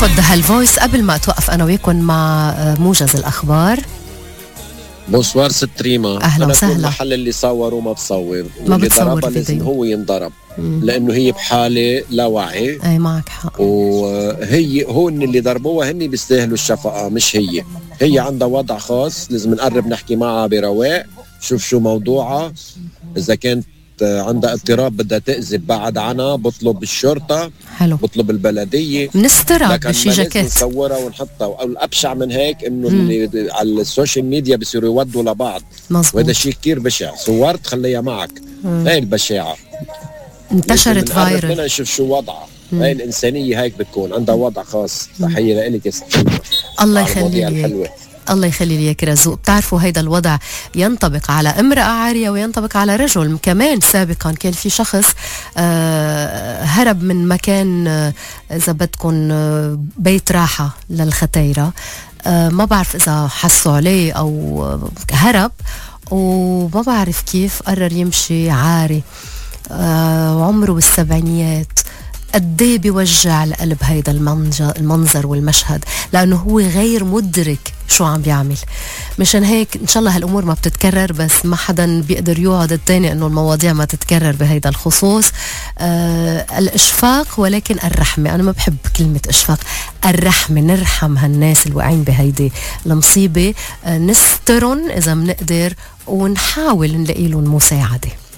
ناخد هالفويس قبل ما توقف أنا وياكم مع موجز الأخبار. بونسوار ست ريما. أهلا وسهلا. المحل اللي صوروا ما بصور، ما واللي بتصور ضربها لازم هو ينضرب لأنه هي بحالة لا وعي. أي معك حق. وهي هون اللي ضربوها هني بيستاهلوا الشفقة مش هي عندها وضع خاص، لازم نقرب نحكي معها برواق، شوف شو موضوعها. إذا كانت عندها اضطراب بدها تأذب بعد عنها، بطلب الشرطة. حلو. بطلب البلدية نسترها بشي جاكيت نصورها ونحطها. او الابشع من هيك انه اللي على السوشيال ميديا بيصيروا يودوا لبعض. مزبوط. وهذا شيء كتير بشع. صورت خليها معك. هاي البشاعة انتشرت فايرل. بدنا نشوف شو وضعها. هاي الإنسانية هيك بتكون عندها وضع خاص. تحية لك يا ستي. الله يخلي لك. الله يخلي لي اياك رزوق. بتعرفوا هيدا الوضع ينطبق على امرأة عارية وينطبق على رجل كمان. سابقا كان في شخص هرب من مكان اذا بدكم بيت راحة للختيرة. ما بعرف اذا حسوا عليه او هرب، وما بعرف كيف قرر يمشي عاري. عمره بالسبعينيات. قديه بيوجع القلب هيدا المنظر والمشهد، لأنه هو غير مدرك شو عم بيعمل. مشان هيك إن شاء الله هالأمور ما بتتكرر، بس ما حدا بيقدر يوعد التاني أنه المواضيع ما تتكرر بهيدا الخصوص. الإشفاق ولكن الرحمة. أنا ما بحب كلمة إشفاق، الرحمة. نرحم هالناس الواقعين بهيدي المصيبة، نسترن إذا منقدر ونحاول نلاقي لهم مساعدة.